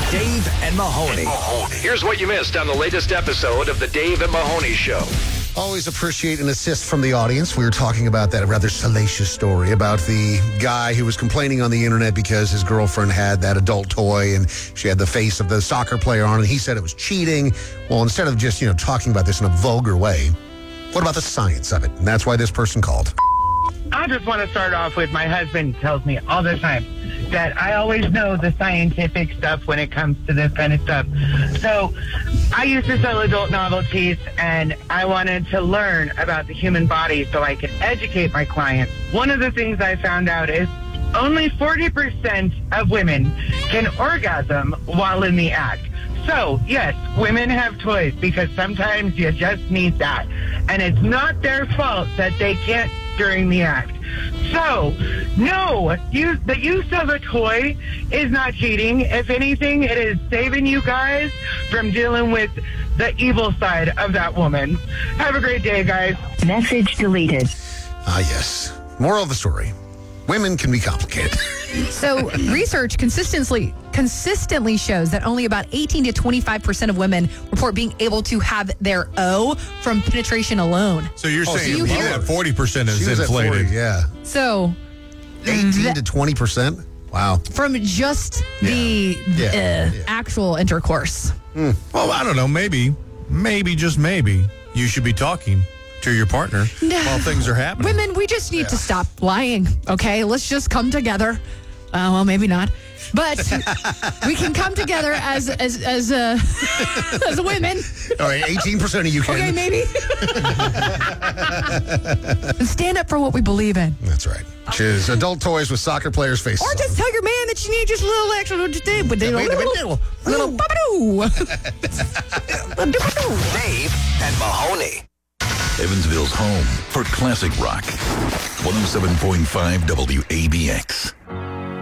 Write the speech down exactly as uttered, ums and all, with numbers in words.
Dave and Mahoney. Here's what you missed on the latest episode of the Dave and Mahoney Show. Always appreciate an assist from the audience. We were talking about that rather salacious story about the guy who was complaining on the internet because his girlfriend had that adult toy and she had the face of the soccer player on it. And he said it was cheating. Well, instead of just, you know, talking about this in a vulgar way, what about the science of it? And that's why this person called. I just want to start off with my husband tells me all the time that I always know the scientific stuff when it comes to this kind of stuff. So I used to sell adult novelties, and I wanted to learn about the human body so I could educate my clients. One of the things I found out is only forty percent of women can orgasm while in the act. So, yes, women have toys because sometimes you just need that. And it's not their fault that they can't during the act. So, no, you, the use of a toy is not cheating. If anything, it is saving you guys from dealing with the evil side of that woman. Have a great day, guys. Message deleted. Ah, yes. Moral of the story. Women can be complicated. So research consistently consistently shows that only about eighteen to twenty-five percent of women report being able to have their O from penetration alone. So you're Oh, saying so you hear- that forty percent She is was at inflated. forty, yeah. So eighteen to twenty percent? Wow. from just the Yeah. uh, Yeah. actual intercourse. Well, I don't know. Maybe, maybe, just maybe, you should be talking to your partner while things are happening. Women, we just need to stop lying, okay? Let's just come together. Uh, well, maybe not. But we can come together as as as uh, as women. All right, eighteen percent of you can. Okay, maybe. And stand up for what we believe in. That's right. Which is adult toys with soccer players' faces. Or just tell your man that you need just a little extra to do with a Wait a minute. little, little babadoo. Dave and Mahoney. Evansville's home for classic rock. one oh seven point five W A B X.